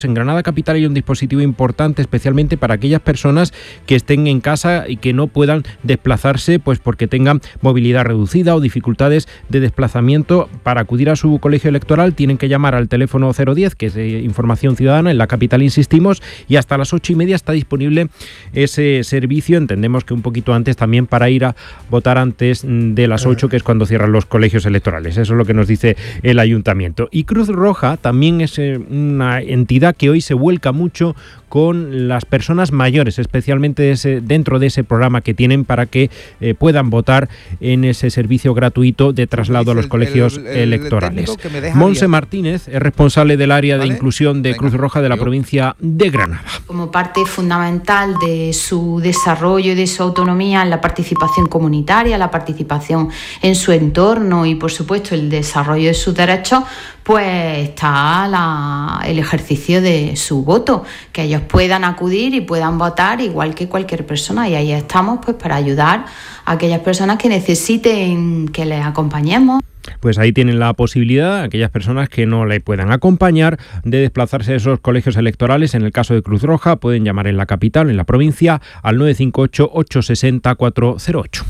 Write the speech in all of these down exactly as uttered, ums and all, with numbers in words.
En Granada capital hay un dispositivo importante, especialmente para aquellas personas que estén en casa y que no puedan desplazarse, pues porque tengan movilidad reducida o dificultades de desplazamiento. Para acudir a su colegio electoral tienen que llamar al teléfono cero diez, que es de Información Ciudadana, en la capital insistimos, y hasta las ocho y media está disponible ese servicio. Entendemos que un poquito antes también para ir a votar antes de las ocho, que es cuando cierran los colegios electorales. Eso es lo que nos dice el Ayuntamiento. Y Cruz Roja también es una entidad que hoy se vuelca mucho con las personas mayores, especialmente ese, dentro de ese programa que tienen para que eh, puedan votar en ese servicio gratuito de traslado a los colegios el, el, el electorales. Monse Martínez es responsable del área ¿Vale? de inclusión de Venga, Cruz Roja de la yo. provincia de Granada. Como parte fundamental de su desarrollo y de su autonomía en la participación comunitaria, la participación en su entorno y, por supuesto, el desarrollo de sus derechos, pues está la, el ejercicio de su voto, que ellos puedan acudir y puedan votar igual que cualquier persona, y ahí estamos pues para ayudar a aquellas personas que necesiten que les acompañemos. Pues ahí tienen la posibilidad, aquellas personas que no le puedan acompañar, de desplazarse a esos colegios electorales. En el caso de Cruz Roja pueden llamar en la capital, en la provincia, al nueve cinco ocho, ocho seis cero, cuatro cero ocho.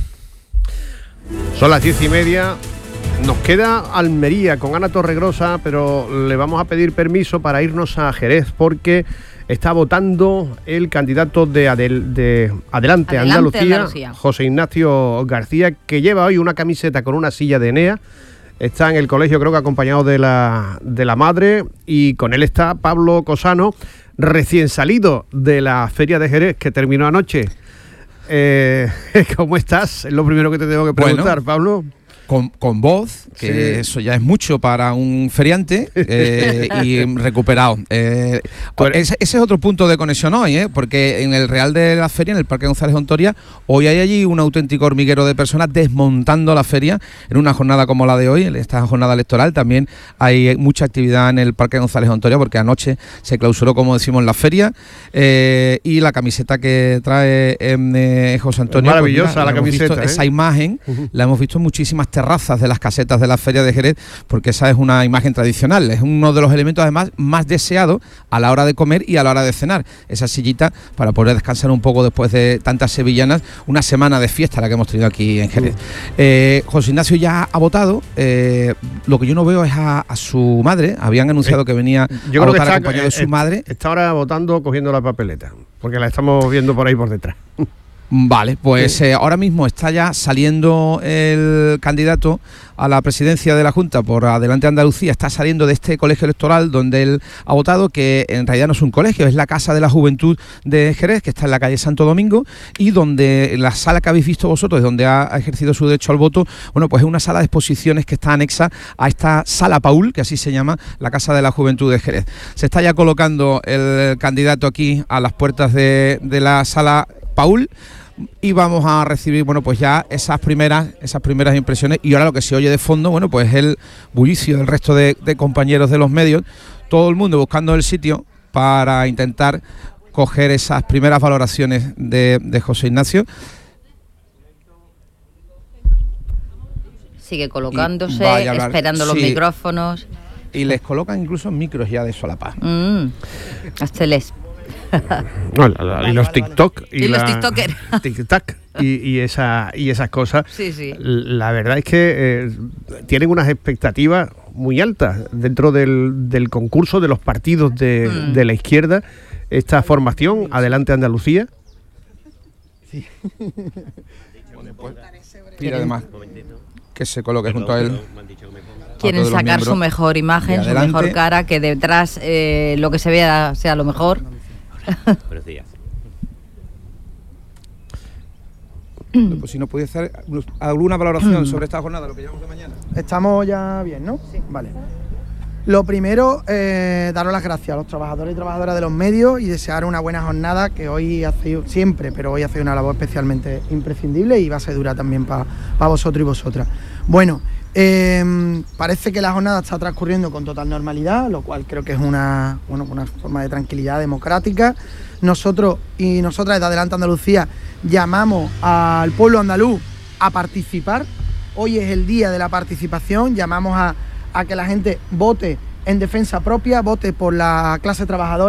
Son las diez y media. Nos queda Almería con Ana Torregrosa, pero le vamos a pedir permiso para irnos a Jerez porque está votando el candidato de, Adel, de Adelante, Adelante Andalucía, Andalucía, José Ignacio García, que lleva hoy una camiseta con una silla de Enea. Está en el colegio, creo que acompañado de la, de la madre, y con él está Pablo Cosano, recién salido de la Feria de Jerez que terminó anoche. Eh, ¿Cómo estás? Es lo primero que te tengo que preguntar, bueno, Pablo. Con, con voz, que sí. Eso ya es mucho para un feriante, eh, y recuperado. Eh, ese, ese es otro punto de conexión hoy, ¿eh? Porque en el Real de la Feria, en el Parque González Ontoria, hoy hay allí un auténtico hormiguero de personas desmontando la feria en una jornada como la de hoy, en esta jornada electoral. También hay mucha actividad en el Parque González Ontoria, porque anoche se clausuró, como decimos, la feria, eh, y la camiseta que trae eh, José Antonio. Es maravillosa, pues mira, la camiseta. Visto, ¿eh? Esa imagen uh-huh. la hemos visto en muchísimas terrazas de las casetas de la Feria de Jerez, porque esa es una imagen tradicional, es uno de los elementos además más deseados a la hora de comer y a la hora de cenar, esa sillita para poder descansar un poco después de tantas sevillanas, una semana de fiesta la que hemos tenido aquí en Jerez. eh, José Ignacio ya ha votado, eh, lo que yo no veo es a, a su madre, habían anunciado que venía yo a creo votar que está, acompañado de su eh, madre. Está ahora votando, cogiendo la papeleta, porque la estamos viendo por ahí por detrás. Vale, pues eh, ahora mismo está ya saliendo el candidato a la presidencia de la Junta por Adelante Andalucía, está saliendo de este colegio electoral donde él ha votado, que en realidad no es un colegio, es la Casa de la Juventud de Jerez, que está en la calle Santo Domingo, y donde la sala que habéis visto vosotros, donde ha ejercido su derecho al voto, bueno, pues es una sala de exposiciones que está anexa a esta Sala Paul, que así se llama, la Casa de la Juventud de Jerez. Se está ya colocando el candidato aquí a las puertas de, de la Sala Paul, y vamos a recibir, bueno, pues ya esas primeras esas primeras impresiones. Y ahora lo que se oye de fondo, bueno, pues el bullicio del resto de, de compañeros de los medios, todo el mundo buscando el sitio para intentar coger esas primeras valoraciones de, de José Ignacio. Sigue colocándose, hablar, esperando los sí, micrófonos. Y les colocan incluso micros ya de solapa. Mm, hasta les No, la, la, y los TikTok y, y la, los TikTokers TikTok y, y, esa, y esas cosas. Sí, sí. La verdad es que eh, tienen unas expectativas muy altas dentro del, del concurso de los partidos de, mm. de la izquierda. Esta formación, Adelante Andalucía. Sí. Y además que se coloque junto a él. Quieren sacar su mejor imagen, su mejor cara, que detrás eh, lo que se vea sea lo mejor. Buenos días. Pues si nos puede hacer alguna valoración sobre esta jornada, lo que llevamos de mañana. Estamos ya bien, ¿no? Sí. Vale. Lo primero, eh, daros las gracias a los trabajadores y trabajadoras de los medios y desear una buena jornada, que hoy hace siempre, pero hoy hace una labor especialmente imprescindible y va a ser dura también para pa vosotros y vosotras. Bueno, eh, parece que la jornada está transcurriendo con total normalidad, lo cual creo que es una, bueno, una forma de tranquilidad democrática. Nosotros y nosotras desde Adelante Andalucía llamamos al pueblo andaluz a participar. Hoy es el día de la participación, llamamos a, a que la gente vote en defensa propia, vote por la clase trabajadora.